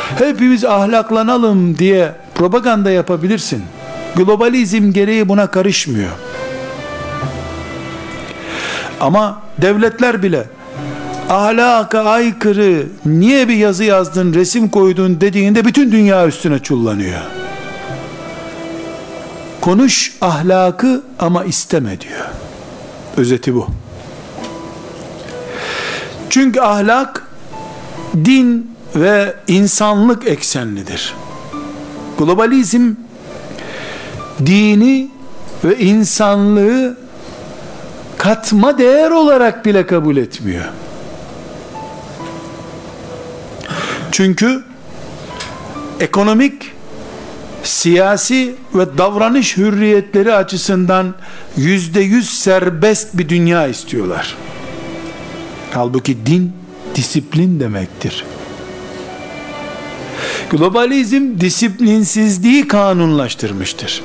Hepimiz ahlaklanalım diye propaganda yapabilirsin. Globalizm gereği buna karışmıyor. Ama devletler bile ahlaka aykırı niye bir yazı yazdın, resim koydun dediğinde bütün dünya üstüne çullanıyor. Konuş ahlakı ama isteme diyor. Özeti bu. Çünkü ahlak din ve insanlık eksenlidir. Globalizm dini ve insanlığı katma değer olarak bile kabul etmiyor. Çünkü ekonomik, siyasi ve davranış hürriyetleri açısından %100 serbest bir dünya istiyorlar. Halbuki din disiplin demektir. Globalizm disiplinsizliği kanunlaştırmıştır.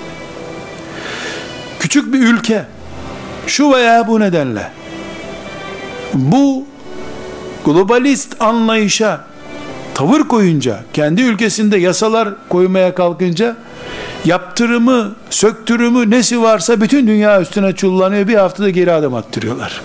Küçük bir ülke şu veya bu nedenle bu globalist anlayışa tavır koyunca, kendi ülkesinde yasalar koymaya kalkınca yaptırımı, söktürümü nesi varsa bütün dünya üstüne çullanıyor, bir haftada geri adım attırıyorlar.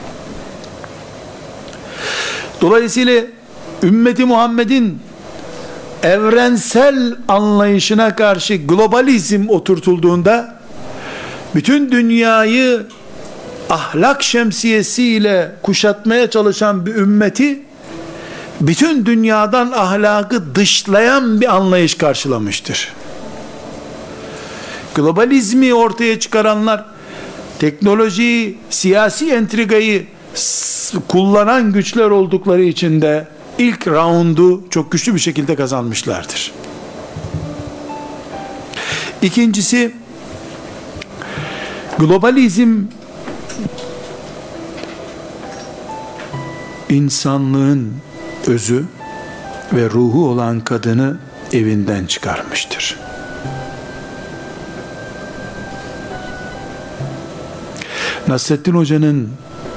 Dolayısıyla ümmeti Muhammed'in evrensel anlayışına karşı globalizm oturtulduğunda bütün dünyayı ahlak şemsiyesiyle kuşatmaya çalışan bir ümmeti bütün dünyadan ahlakı dışlayan bir anlayış karşılamıştır. Globalizmi ortaya çıkaranlar teknolojiyi, siyasi entrigayı kullanan güçler oldukları için de ilk raundu çok güçlü bir şekilde kazanmışlardır. İkincisi, globalizm insanlığın özü ve ruhu olan kadını evinden çıkarmıştır. Nasrettin Hoca'nın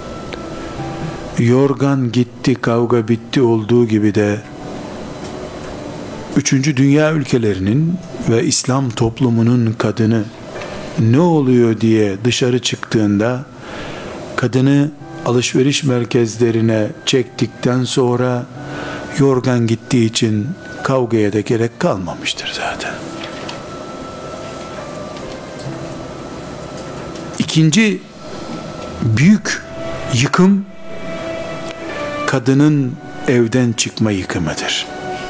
yorgan gitti, kavga bitti olduğu gibi de 3. dünya ülkelerinin ve İslam toplumunun kadını ne oluyor diye dışarı çıktığında kadını alışveriş merkezlerine çektikten sonra yorgan gittiği için kavgaya da gerek kalmamıştır zaten. İkinci büyük yıkım kadının evden çıkma yıkımıdır.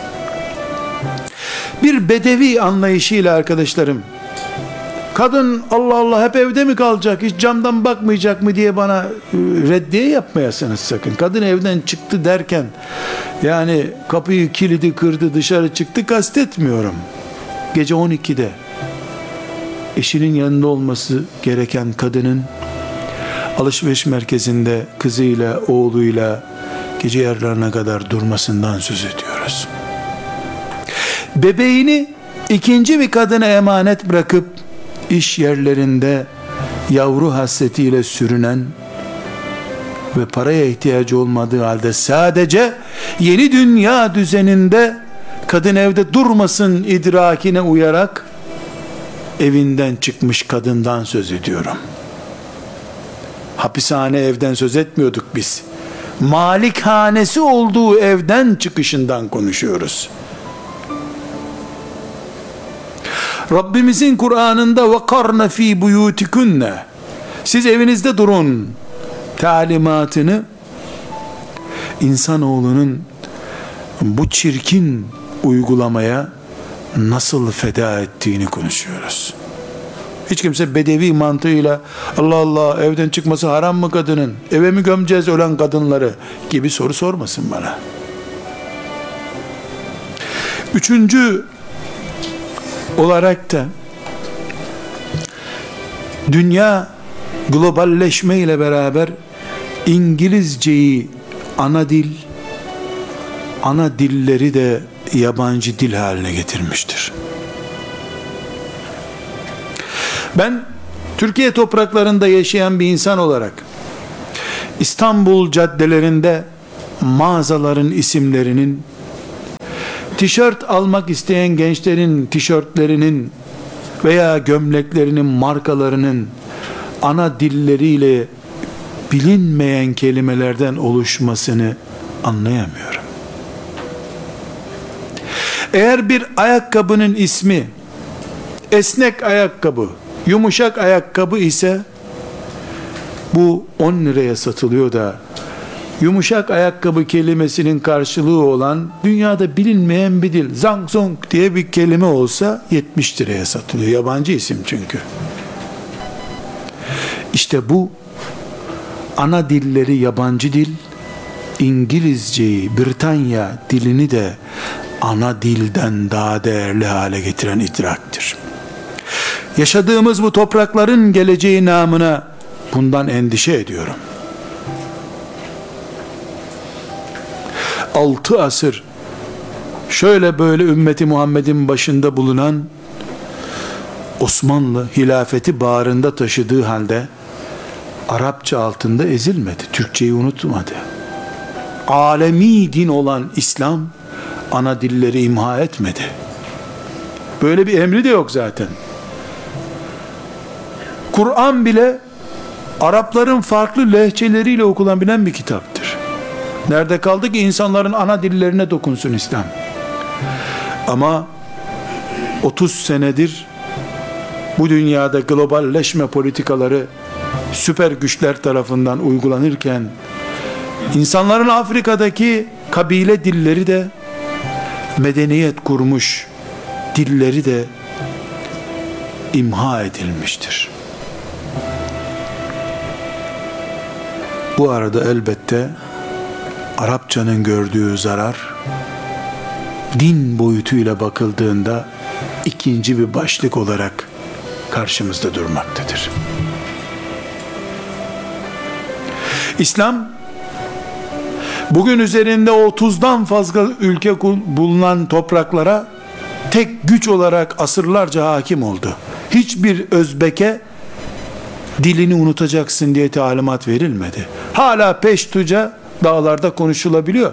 Bir bedevi anlayışıyla arkadaşlarım, kadın Allah Allah hep evde mi kalacak, hiç camdan bakmayacak mı diye bana reddiye yapmayasınız sakın. Kadın evden çıktı derken yani kapıyı kilidi kırdı dışarı çıktı kastetmiyorum. Gece 12'de eşinin yanında olması gereken kadının alışveriş merkezinde kızıyla oğluyla gece yarılarına kadar durmasından söz ediyoruz. Bebeğini ikinci bir kadına emanet bırakıp iş yerlerinde yavru hasretiyle sürünen ve paraya ihtiyacı olmadığı halde sadece yeni dünya düzeninde kadın evde durmasın idrakine uyarak evinden çıkmış kadından söz ediyorum. Hapishane evden söz etmiyorduk biz. Malikhanesi olduğu evden çıkışından konuşuyoruz. Rabbimizin Kur'an'ında وَقَرْنَ ف۪ي بُيُوتِكُنَّ siz evinizde durun talimatını insanoğlunun bu çirkin uygulamaya nasıl feda ettiğini konuşuyoruz. Hiç kimse bedevi mantığıyla Allah Allah evden çıkması haram mı kadının, eve mi gömeceğiz ölen kadınları gibi soru sormasın bana. Üçüncü olarak da dünya globalleşme ile beraber İngilizceyi ana dil, ana dilleri de yabancı dil haline getirmiştir. Ben Türkiye topraklarında yaşayan bir insan olarak İstanbul caddelerinde mağazaların isimlerinin Tişört almak isteyen gençlerin tişörtlerinin veya gömleklerinin markalarının ana dilleriyle bilinmeyen kelimelerden oluşmasını anlayamıyorum. Eğer bir ayakkabının ismi esnek ayakkabı, yumuşak ayakkabı ise bu 10 liraya satılıyor da yumuşak ayakkabı kelimesinin karşılığı olan dünyada bilinmeyen bir dil, Samsung diye bir kelime olsa 70 liraya satılıyor. Yabancı isim çünkü. İşte bu ana dilleri yabancı dil, İngilizceyi, Britanya dilini de ana dilden daha değerli hale getiren idraktır. Yaşadığımız bu toprakların geleceği namına bundan endişe ediyorum. 6 asır şöyle böyle ümmeti Muhammed'in başında bulunan Osmanlı hilafeti bağrında taşıdığı halde Arapça altında ezilmedi. Türkçeyi unutmadı. Alemi din olan İslam ana dilleri imha etmedi. Böyle bir emri de yok zaten. Kur'an bile Arapların farklı lehçeleriyle okunabilen bir kitaptır. Nerede kaldı ki insanların ana dillerine dokunsun İslam? Ama 30 senedir bu dünyada globalleşme politikaları süper güçler tarafından uygulanırken insanların Afrika'daki kabile dilleri de medeniyet kurmuş dilleri de imha edilmiştir. Bu arada elbette Arapçanın gördüğü zarar din boyutuyla bakıldığında ikinci bir başlık olarak karşımızda durmaktadır. İslam bugün üzerinde 30'dan fazla ülke bulunan topraklara tek güç olarak asırlarca hakim oldu. Hiçbir Özbek'e dilini unutacaksın diye talimat verilmedi. Hala Peştuca dağlarda konuşulabiliyor.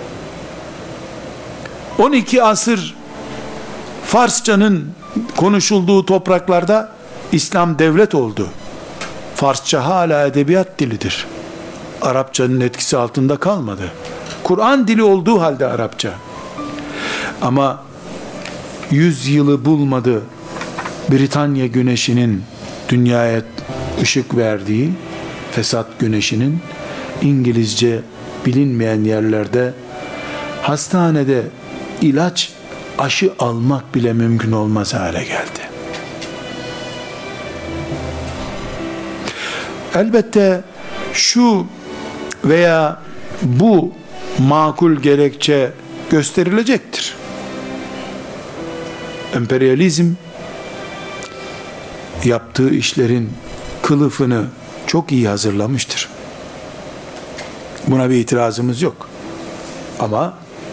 12 asır Farsçanın konuşulduğu topraklarda İslam devlet oldu. Farsça hala edebiyat dilidir. Arapçanın etkisi altında kalmadı. Kur'an dili olduğu halde Arapça. Ama 100 yılı bulmadı Britanya güneşinin dünyaya ışık verdiği, fesat güneşinin İngilizce bilinmeyen yerlerde hastanede ilaç, aşı almak bile mümkün olmaz hale geldi. Elbette şu veya bu makul gerekçe gösterilecektir. Emperyalizm yaptığı işlerin kılıfını çok iyi hazırlamıştır. Buna bir itirazımız yok. Ama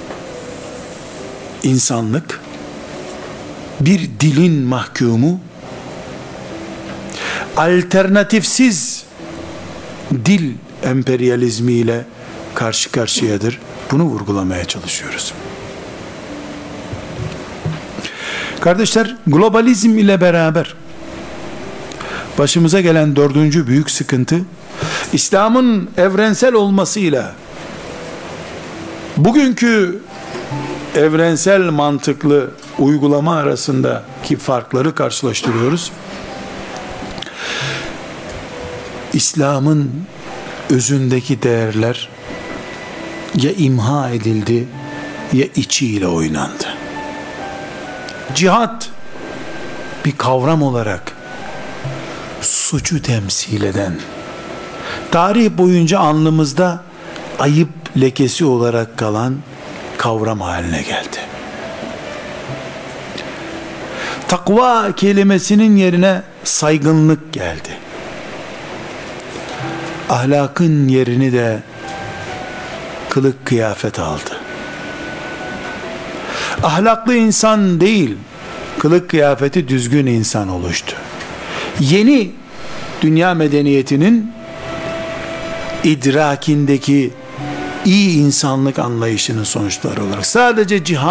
insanlık bir dilin mahkumu, alternatifsiz dil emperyalizmiyle karşı karşıyadır. Bunu vurgulamaya çalışıyoruz. Kardeşler, globalizm ile beraber başımıza gelen 4. büyük sıkıntı, İslam'ın evrensel olmasıyla bugünkü evrensel mantıklı uygulama arasındaki farkları karşılaştırıyoruz. İslam'ın özündeki değerler ya imha edildi ya içiyle oynandı. Cihat bir kavram olarak suçu temsil eden, tarih boyunca alnımızda ayıp lekesi olarak kalan kavram haline geldi. Takva kelimesinin yerine saygınlık geldi. Ahlakın yerini de kılık kıyafet aldı. Ahlaklı insan değil, kılık kıyafeti düzgün insan oluştu. Yeni dünya medeniyetinin idrakindeki iyi insanlık anlayışının sonuçları olarak sadece cihat